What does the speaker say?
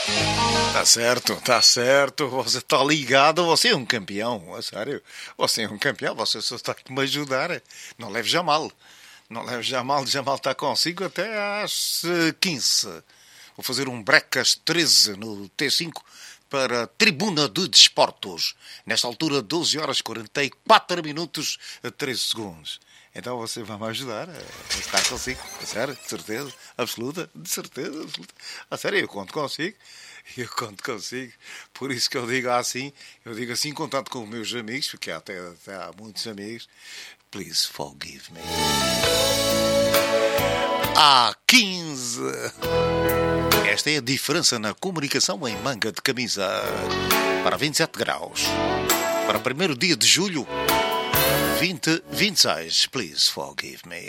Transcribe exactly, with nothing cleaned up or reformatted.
Tá certo, tá certo. Você tá ligado, você é um campeão. É sério. Você é um campeão, você só está aqui me ajudar. Não leve já mal. Não leve já mal, já mal está consigo até às eh, quinze. Vou fazer um break às treze no T cinco para a Tribuna de Desportos. Nesta altura, doze horas e quarenta e quatro minutos a treze segundos. Então você vai me ajudar a estar consigo. A sério, de certeza, absoluta, de certeza, absoluta. A sério, eu conto consigo. Eu conto consigo. Por isso que eu digo assim, eu digo assim, contando com os meus amigos, porque até, até há muitos amigos. Please forgive me. Há quinze. Esta é a diferença na comunicação em manga de camisa. Para vinte e sete graus. Para o primeiro dia de julho, vinte, vinte e seis. Please forgive me.